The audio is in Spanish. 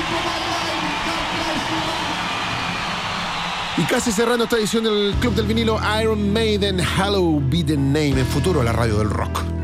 Y casi cerrando esta edición del Club del Vinilo, Iron Maiden, Hallowed Be the Name, en futuro la radio del rock.